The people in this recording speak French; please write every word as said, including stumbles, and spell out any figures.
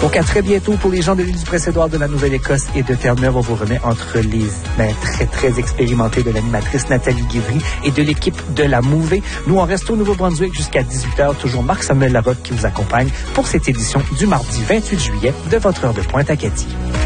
Donc, à très bientôt pour les gens de l'île du Prince-Édouard, de la Nouvelle-Écosse et de Terre-Neuve. On vous remet entre les mains très, très expérimentées de l'animatrice Nathalie Guivry et de l'équipe de la Mouvée. Nous, on reste au Nouveau-Brunswick jusqu'à dix-huit heures. Toujours Marc-Samuel Larocque qui vous accompagne pour cette édition du mardi vingt-huit juillet de votre heure de pointe à Acadie.